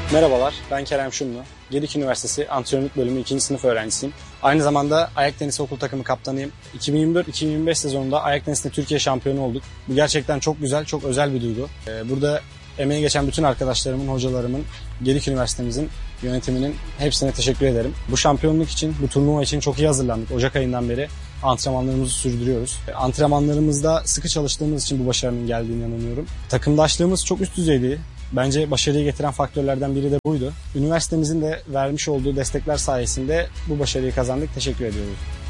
Merhabalar, ben Kerem Şunlu. Gedik Üniversitesi Antrenörlük Bölümü 2. sınıf öğrencisiyim. Aynı zamanda ayak tenisi okul takımı kaptanıyım. 2024-2025 sezonunda ayak tenisinde Türkiye şampiyonu olduk. Bu gerçekten çok güzel, çok özel bir duygu. Burada emeği geçen bütün arkadaşlarımın, hocalarımın, Gedik Üniversitemizin yönetiminin hepsine teşekkür ederim. Bu şampiyonluk için, bu turnuva için çok iyi hazırlandık. Ocak ayından beri antrenmanlarımızı sürdürüyoruz. Antrenmanlarımızda sıkı çalıştığımız için bu başarının geldiğine inanıyorum. Takımdaşlığımız çok üst düzeydi. Bence başarıyı getiren faktörlerden biri de buydu. Üniversitemizin de vermiş olduğu destekler sayesinde bu başarıyı kazandık. Teşekkür ediyoruz.